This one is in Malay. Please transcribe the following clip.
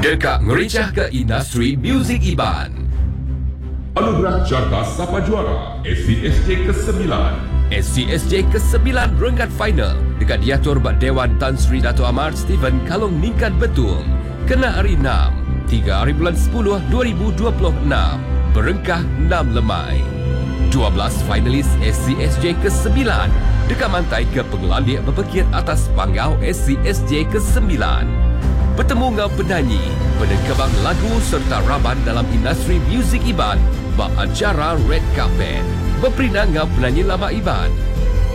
Dekak meriah ke industri muzik Iban. Anugerah Carta Sapa Juara SCSJ ke-9. SCSJ ke-9 renggat final dekat diatur bak Dewan Tan Sri Dato' Amar Stephen Kalong Ningkan Betul. Kena hari 6, 3 hari bulan 10 2026. Berengkah 6 lemai. 12 finalis SCSJ ke-9 dekat mantai ke penglandik berpekir atas panggau SCSJ ke-9. Bertemu dengan penyanyi, penekebang lagu serta raban dalam industri muzik Iban bak acara Red Carpet. Berperinang dengan penyanyi lama Iban,